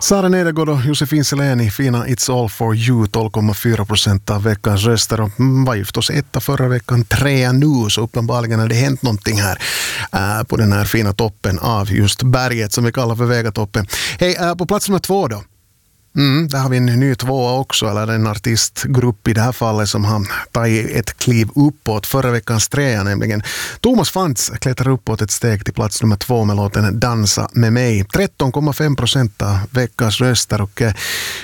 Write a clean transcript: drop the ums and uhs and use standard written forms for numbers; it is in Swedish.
Sara Nedergaard och Josefin Seleni, fina It's All For You, 12,4% av veckans röster. Och var ju förstås etta förra veckan, 3 nu, så uppenbarligen har det hänt någonting här på den här fina toppen av just berget som vi kallar för Vegatoppen. Hej, på plats nummer 2 då. Där har vi en ny 2 också, eller en artistgrupp i det här fallet som har tagit ett kliv uppåt. Förra veckans 3, nämligen Thomas Fantz, klättrar uppåt ett steg till plats nummer 2 med låten Dansa med mig. 13,5% av veckans röster, och